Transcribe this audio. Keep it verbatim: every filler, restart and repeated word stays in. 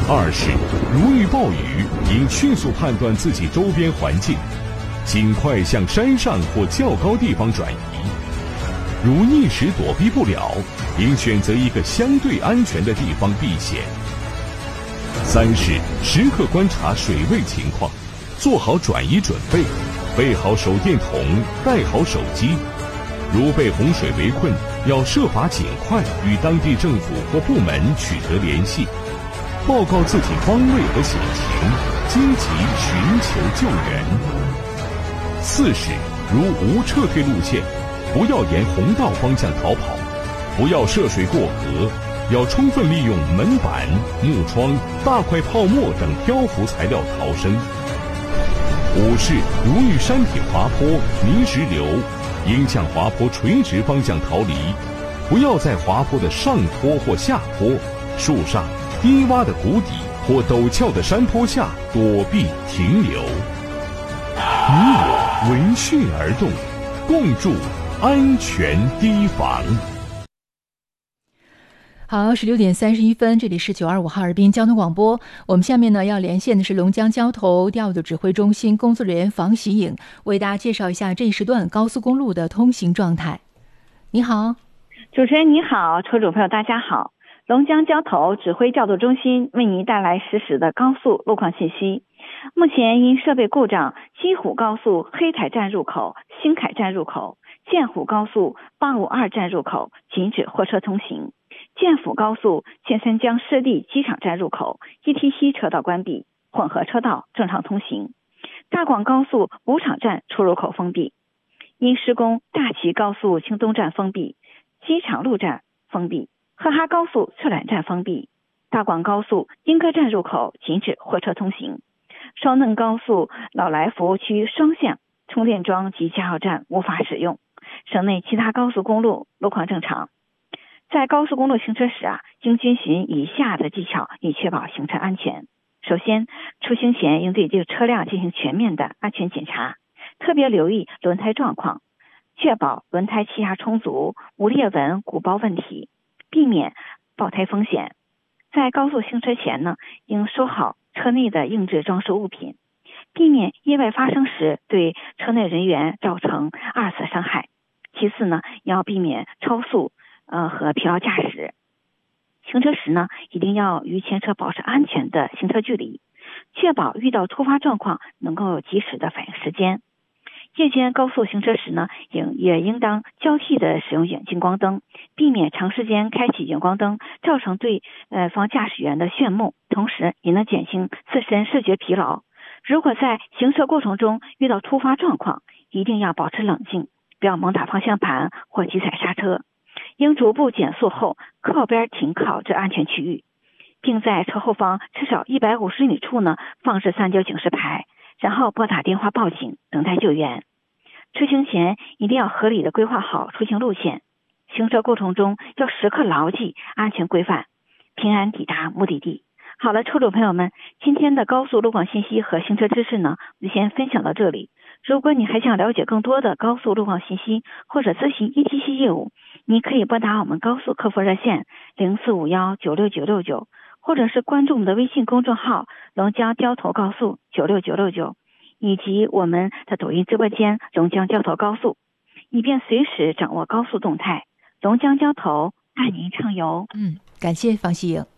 二是如遇暴雨，应迅速判断自己周边环境，尽快向山上或较高地方转移。如一时躲避不了，应选择一个相对安全的地方避险。三是时刻观察水位情况，做好转移准备，备好手电筒，带好手机。如被洪水围困，要设法尽快与当地政府或部门取得联系，报告自己方位和险情，积极寻求救援。四是如无撤退路线，不要沿洪道方向逃跑，不要涉水过河，要充分利用门板、木窗、大块泡沫等漂浮材料逃生。五是如遇山体滑坡、泥石流，应向滑坡垂直方向逃离，不要在滑坡的上坡或下坡、树上、低洼的谷底或陡峭的山坡下躲避停留。你我闻讯而动，共筑安全堤防。 好，十六点三十一分，这里是九二五哈尔滨交通广播。我们下面呢要连线的是龙江交通调度指挥中心工作人员房喜颖，为大家介绍一下这一时段高速公路的通行状态。你好。 主持人你好，车主朋友大家好。龙江交通指挥调度中心为您带来实时的高速路况信息。目前因设备故障，西湖高速黑台站入口、新凯站入口、建湖高速八五二站入口禁止货车通行。建府高速建三江湿地机场站入口 E T C 车道关闭，混合车道正常通行。大广高速五场站出入口封闭。因施工，大齐高速青东站封闭，机场路站封闭，赫哈高速策展站封闭。大广高速英歌站入口禁止货车通行。双嫩高速老来服务区双向充电桩及加油站无法使用。省内其他高速公路路况正常。在高速公路行车时啊，应遵循以下的技巧，以确保行车安全。首先，出行前应对这个车辆进行全面的安全检查，特别留意轮胎状况，确保轮胎气压充足，无裂纹、鼓包问题，避免爆胎风险。在高速行车前呢，应收好车内的硬质装饰物品，避免意外发生时对车内人员造成二次伤害。其次呢，要避免超速呃和疲劳驾驶。行车时呢，一定要与前车保持安全的行车距离，确保遇到突发状况能够有及时的反应时间。夜间高速行车时呢，应也应当交替的使用远近光灯，避免长时间开启远光灯，造成对呃方驾驶员的眩目，同时也能减轻自身视觉疲劳。如果在行车过程中遇到突发状况，一定要保持冷静，不要猛打方向盘或急踩刹车，应逐步减速后靠边停靠至安全区域，并在车后方至少一百五十米处呢放置三角警示牌，然后拨打电话报警，等待救援。出行前一定要合理的规划好出行路线，行车过程中要时刻牢记安全规范，平安抵达目的地。好了，车主朋友们，今天的高速路况信息和行车知识呢，我就先分享到这里。如果你还想了解更多的高速路况信息或者咨询 E T C 业务，你可以拨打我们高速客服热线零四五幺九六九六九，或者是关注我们的微信公众号龙江交通高速九六九六九，以及我们的抖音直播间龙江交通高速，以便随时掌握高速动态。龙江交通带您畅游。 嗯，感谢房喜颖。